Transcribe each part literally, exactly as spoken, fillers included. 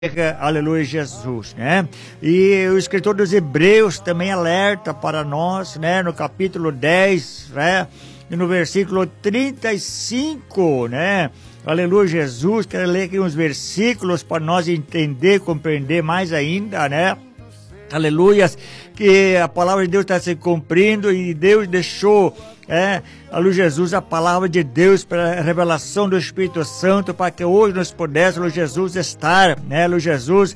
Aleluia, Jesus, né? E o escritor dos Hebreus também alerta para nós, né? No capítulo dez, né? E no versículo trinta e cinco, né? Aleluia, Jesus. Quero ler aqui uns versículos para nós entender, compreender mais ainda, né? Aleluias, que a palavra de Deus está se cumprindo e Deus deixou, é, aleluia, Jesus, a palavra de Deus para a revelação do Espírito Santo, para que hoje nós pudéssemos, aleluia, Jesus, estar, né, aleluia, Jesus,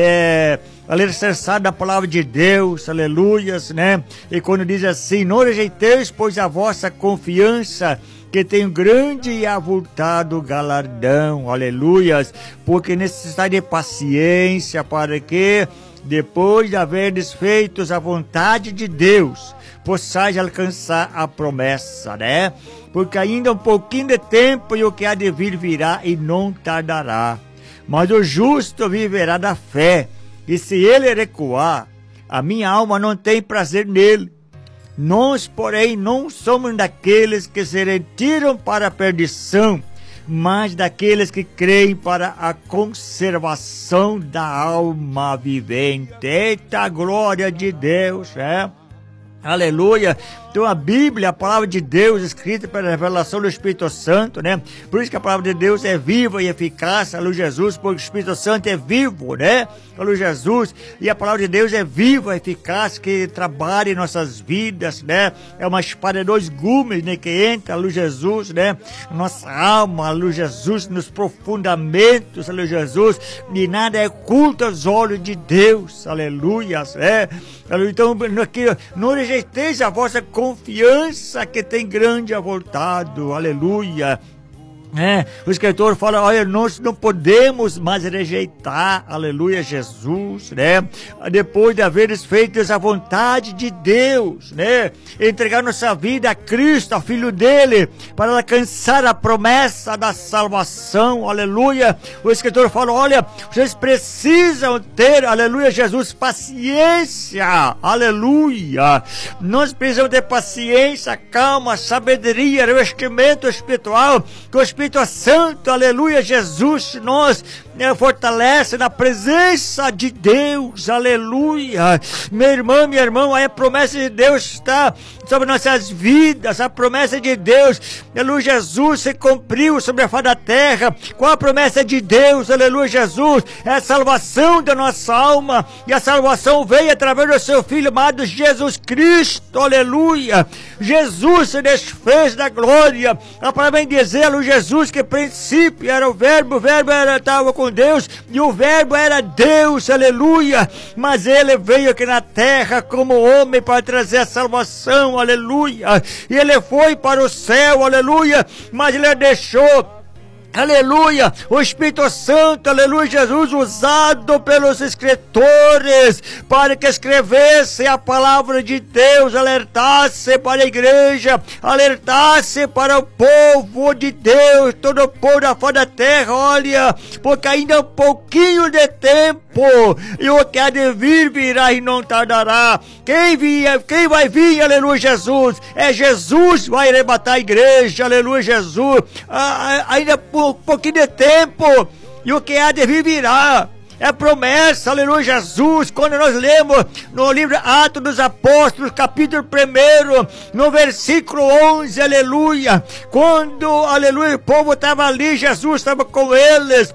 é, alicerçado na palavra de Deus, aleluias, né, e quando diz assim, não rejeiteis, pois a vossa confiança, que tem um grande e avultado galardão, aleluias, porque necessidade de paciência, para que depois de haverdes feitos a vontade de Deus, possais alcançar a promessa, né? Porque ainda um pouquinho de tempo e o que há de vir virá e não tardará. Mas o justo viverá da fé, e se ele recuar, a minha alma não tem prazer nele. Nós, porém, não somos daqueles que se retiram para a perdição, mas daqueles que creem para a conservação da alma vivente. Eita, glória de Deus, é? Aleluia. Então a Bíblia, a palavra de Deus, escrita pela revelação do Espírito Santo, né? Por isso que a palavra de Deus é viva e eficaz, aleluia, Jesus, porque o Espírito Santo é vivo, né? Aleluia, Jesus. E a palavra de Deus é viva e eficaz, que trabalha em nossas vidas, né? É uma espada de dois gumes, né? Que entra, aleluia, Jesus, né? Nossa alma, aleluia, Jesus, nos profundamentos, aleluia, Jesus. E nada é oculto aos olhos de Deus, aleluia, né? Então, aqui, não rejeiteis a vossa confiança, que tem grande avultado, aleluia. É, o escritor fala, olha, nós não podemos mais rejeitar, aleluia, Jesus, né? Depois de haveres feito essa vontade de Deus, né? Entregar nossa vida a Cristo, ao Filho dele, para alcançar a promessa da salvação, aleluia. O escritor fala, olha, vocês precisam ter, aleluia, Jesus, paciência, aleluia. Nós precisamos ter paciência, calma, sabedoria, revestimento espiritual, que o Espírito Espírito Santo, aleluia, Jesus, nós né, fortalece na presença de Deus, aleluia. Meu irmão, minha irmã, a promessa de Deus está sobre nossas vidas, a promessa de Deus, aleluia, Jesus, se cumpriu sobre a face da terra. Qual a promessa de Deus, aleluia, Jesus? É a salvação da nossa alma, e a salvação veio através do seu Filho amado Jesus Cristo, aleluia. Jesus se desfez da glória, a palavra vem dizer, aleluia, Jesus, que princípio era o verbo, o verbo era, estava com Deus, e o verbo era Deus, aleluia, mas ele veio aqui na terra como homem para trazer a salvação, aleluia, e ele foi para o céu, aleluia, mas ele deixou, aleluia, o Espírito Santo, aleluia, Jesus, usado pelos escritores para que escrevesse a palavra de Deus, alertasse para a igreja, alertasse para o povo de Deus, todo o povo da face da terra, olha, porque ainda um pouquinho de tempo, e o que há de vir virá e não tardará. Quem, via, quem vai vir, aleluia, Jesus, é Jesus, vai arrebatar a igreja, aleluia, Jesus, ah, ainda por um pouquinho de tempo, e o que há de vir virá. É promessa, aleluia, Jesus. Quando nós lemos no livro Atos dos Apóstolos, capítulo um, no versículo onze, aleluia, quando, aleluia, o povo estava ali, Jesus estava com eles,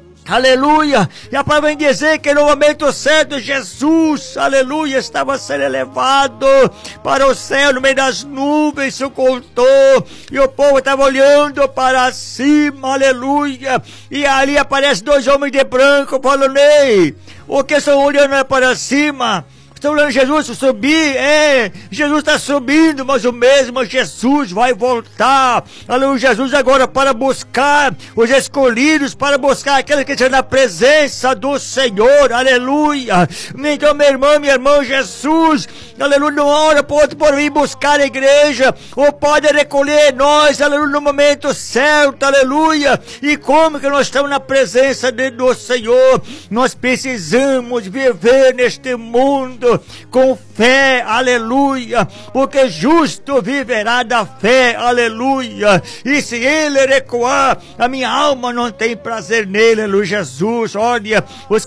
aleluia, e a palavra vem dizer que no momento certo Jesus, aleluia, estava sendo elevado para o céu no meio das nuvens, se ocultou, e o povo estava olhando para cima, aleluia, e ali aparecem dois homens de branco falando, ei, o que estão olhando para cima? Estão olhando Jesus subir, é, Jesus está subindo, mas o mesmo Jesus vai voltar, aleluia, Jesus agora para buscar os escolhidos, para buscar aqueles que estão na presença do Senhor, aleluia. Então, meu irmão, meu irmão, Jesus, aleluia, não hora por outro por vir buscar a igreja, ou pode recolher nós, aleluia, no momento certo, aleluia. E como que nós estamos na presença de, do Senhor, nós precisamos viver neste mundo, justo com fé, aleluia, porque justo viverá da fé, aleluia. E se ele recuar, a minha alma não tem prazer nele, aleluia, Jesus. Olha, os